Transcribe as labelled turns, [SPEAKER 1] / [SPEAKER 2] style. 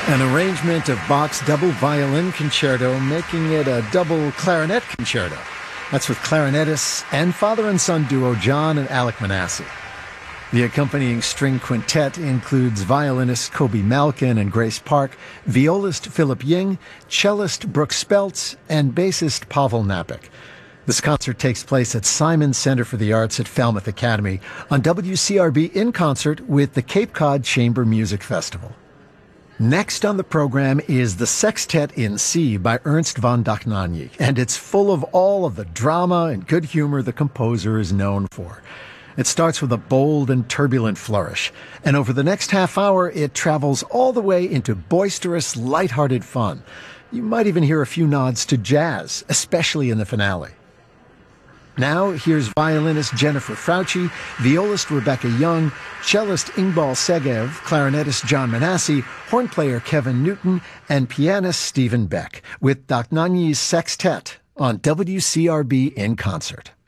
[SPEAKER 1] An arrangement of Bach's double violin concerto, making it a double clarinet concerto. That's with clarinetists and father and son duo John and Alec Manasseh. The accompanying string quintet includes violinist Kobe Malkin and Grace Park, violist Philip Ying, cellist Brooke Speltz, and bassist Pavel Napik. This concert takes place at Simon Center for the Arts at Falmouth Academy on WCRB in concert with the Cape Cod Chamber Music Festival. Next on the program is the Sextet in C by Ernst von Dohnanyi, and it's full of all of the drama and good humor the composer is known for. It starts with a bold and turbulent flourish, and over the next half hour it travels all the way into boisterous, lighthearted fun. You might even hear a few nods to jazz, especially in the finale. Now, here's violinist Jennifer Frauchi, violist Rebecca Young, cellist Ingbal Segev, clarinetist John Manasseh, horn player Kevin Newton, and pianist Stephen Beck with Dohnanyi's Sextet on WCRB in concert.